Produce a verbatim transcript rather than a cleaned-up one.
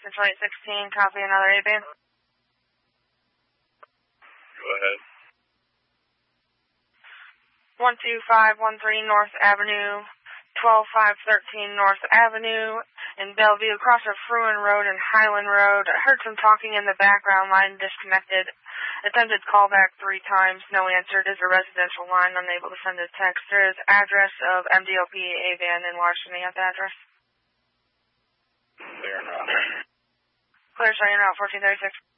Central eight sixteen, copy another A-band. Go ahead. one two five one three North Avenue, twelve five thirteen North Avenue, in Bellevue, across of Fruin Road and Highland Road. I heard some talking in the background, line disconnected. Attempted callback three times, no answer. It is a residential line, unable to send a text. There is address of M D O P A-van in Washington at the address. Clear now. Clear, so you're now fourteen thirty-six.